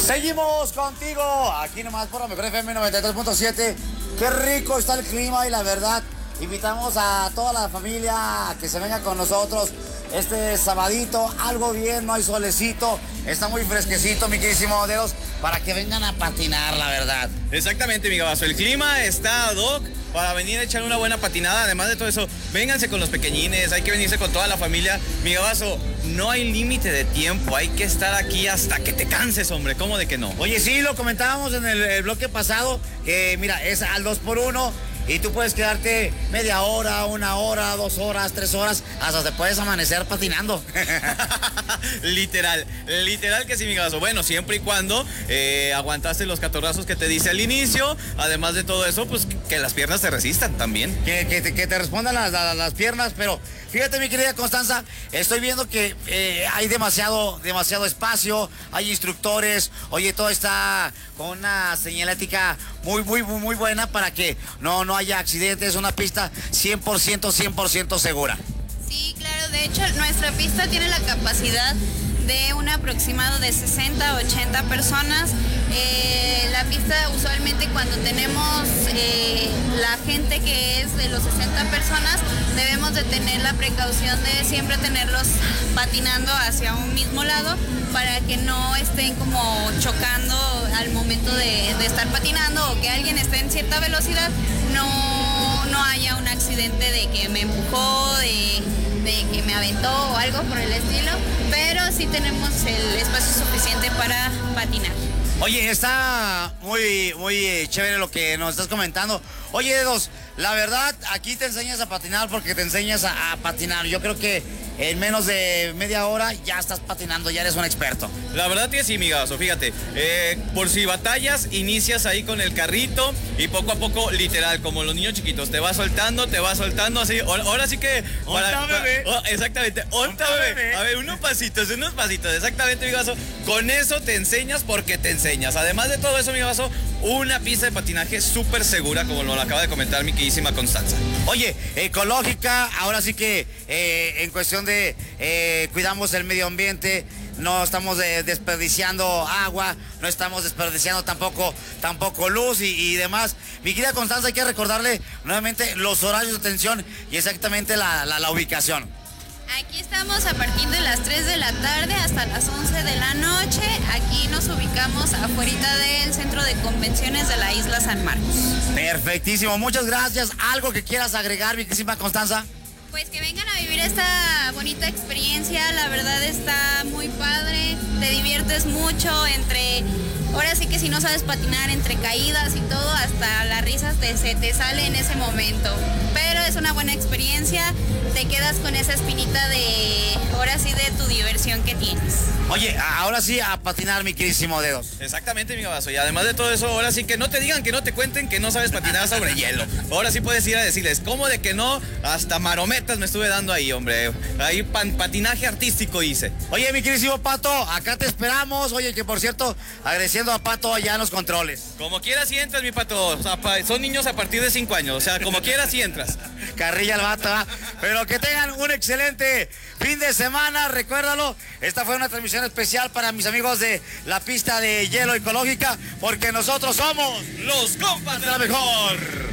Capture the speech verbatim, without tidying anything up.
Seguimos contigo, aquí nomás por la mejor F M noventa y tres punto siete. Qué rico está el clima y la verdad, invitamos a toda la familia a que se venga con nosotros este sabadito, algo bien, no hay solecito, está muy fresquecito, mi queridísimo Dedos, para que vengan a patinar, la verdad. Exactamente, mi Gabazo, el clima está ad hoc para venir a echar una buena patinada. Además de todo eso, vénganse con los pequeñines, hay que venirse con toda la familia. Mi Gabazo, no hay límite de tiempo, hay que estar aquí hasta que te canses, hombre, ¿cómo de que no? Oye, sí, lo comentábamos en el, el bloque pasado, que mira, es al dos por uno. Y tú puedes quedarte media hora, una hora, dos horas, tres horas, hasta te puedes amanecer patinando. Literal, literal que sí, mi Gabazo. Bueno, siempre y cuando eh, aguantaste los catorrazos que te dice al inicio. Además de todo eso, pues que las piernas te resistan también. Que, que, te, que te respondan las, las, las piernas, pero fíjate, mi querida Constanza, estoy viendo que eh, hay demasiado, demasiado espacio, hay instructores, oye, todo está con una señalética muy, muy, muy, muy buena para que no, no haya accidentes, una pista cien por ciento, cien por ciento segura. Sí, claro, de hecho nuestra pista tiene la capacidad de un aproximado de sesenta a ochenta personas. Eh, la pista usualmente cuando tenemos eh, la gente que es de los sesenta personas, debemos de tener la precaución de siempre tenerlos patinando hacia un mismo lado para que no estén como chocando al momento de, de estar patinando, o que alguien esté en cierta velocidad, no, no haya un accidente de que me empujó, de, de que me aventó o algo por el estilo, pero sí tenemos el espacio suficiente para patinar. Oye, está muy, muy chévere lo que nos estás comentando. Oye, Dedos, la verdad, aquí te enseñas a patinar porque te enseñas a, a patinar. Yo creo que en menos de media hora ya estás patinando, ya eres un experto. La verdad que sí, mi Gabazo, fíjate, eh, por si batallas, inicias ahí con el carrito y poco a poco, literal, como los niños chiquitos, te vas soltando, te vas soltando, así, ahora sí que... Onta, bebé. Oh, exactamente, onta, bebé. bebé. A ver, unos pasitos, unos pasitos, exactamente, mi Gabazo. Con eso te enseñas porque te enseñas. Además de todo eso, mi Gabazo, una pista de patinaje súper segura, como lo acaba de comentar mi queridísima Constanza. Oye, ecológica, ahora sí que eh, en cuestión de eh, cuidamos el medio ambiente, no estamos de, desperdiciando agua, no estamos desperdiciando tampoco, tampoco luz y, y demás. Mi querida Constanza, hay que recordarle nuevamente los horarios de atención y exactamente la, la, la ubicación. Aquí estamos a partir de las tres de la tarde hasta las once de la noche. Aquí nos ubicamos afuera del centro de convenciones de la isla San Marcos. Perfectísimo, muchas gracias. ¿Algo que quieras agregar, mi queridísima Constanza? Pues que vengan a vivir esta bonita experiencia, la verdad está muy padre, te diviertes mucho entre, ahora sí que si no sabes patinar, entre caídas y todo, hasta las risas te, se te sale en ese momento, pero es una buena experiencia, te quedas con esa espinita de, ahora sí, de tu diversión que tienes. Oye, ahora sí a patinar, mi queridísimo Dedos. Exactamente, mi Gabazo, y además de todo eso, ahora sí que no te digan, que no te cuenten que no sabes patinar sobre hielo. Ahora sí puedes ir a decirles, ¿cómo de que no? Hasta marometas me estuve dando ahí, hombre. Ahí pan, patinaje artístico hice. Oye, mi queridísimo Pato, acá te esperamos. Oye, que por cierto, agradeciendo a Pato allá en los controles. Como quieras y entras, mi Pato. O sea, son niños a partir de cinco años. O sea, como quieras y entras. Carrilla el vato, ¿eh? Pero que tengan un excelente fin de semana. Recuérdalo, esta fue una transmisión especial para mis amigos de la pista de hielo ecológica, porque nosotros somos los compas de la mejor.